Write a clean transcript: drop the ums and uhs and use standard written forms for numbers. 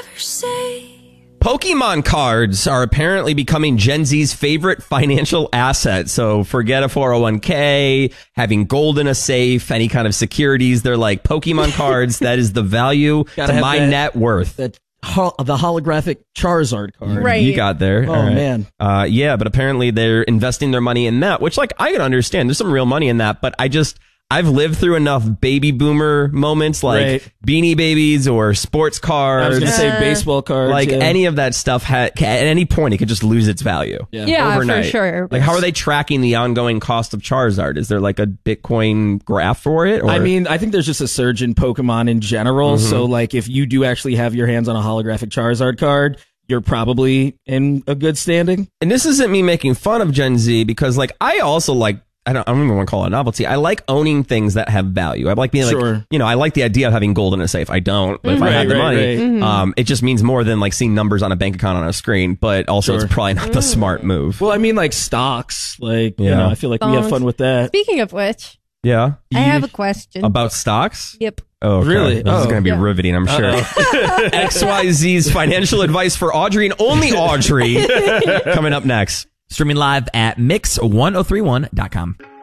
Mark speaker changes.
Speaker 1: Pokemon cards are apparently becoming Gen Z's favorite financial asset. So forget a 401k, having gold in a safe, any kind of securities. They're like, Pokemon cards, that is the value to my net worth.
Speaker 2: The holographic Charizard card.
Speaker 3: Right.
Speaker 1: You got there.
Speaker 2: Oh,
Speaker 1: all right.
Speaker 2: man.
Speaker 1: Yeah, but apparently they're investing their money in that, which, like, I can understand. There's some real money in that, but I've lived through enough baby boomer moments like Beanie Babies or sports cards.
Speaker 2: I was going to say baseball cards.
Speaker 1: Like any of that stuff, at any point, it could just lose its value.
Speaker 3: Yeah,
Speaker 1: overnight.
Speaker 3: for sure.
Speaker 1: Like, how are they tracking the ongoing cost of Charizard? Is there like a Bitcoin graph for it? Or?
Speaker 2: I mean, I think there's just a surge in Pokemon in general. So, like, if you do actually have your hands on a holographic Charizard card, you're probably in a good standing.
Speaker 1: And this isn't me making fun of Gen Z because, like, I also like, I don't even want to call it a novelty. I like owning things that have value. I like being like, I like the idea of having gold in a safe. I don't, but if I had the money, it just means more than like seeing numbers on a bank account on a screen, but also it's probably not the smart move.
Speaker 2: Well, I mean, like stocks, like, you know, I feel like we have fun with that.
Speaker 3: Speaking of which,
Speaker 1: I
Speaker 3: have a question.
Speaker 1: About stocks?
Speaker 3: Yep.
Speaker 1: Oh, okay.
Speaker 2: Really?
Speaker 1: This is going to be riveting, I'm sure. XYZ's financial advice for Audrey and only Audrey coming up next.
Speaker 4: Streaming live at mix1031.com.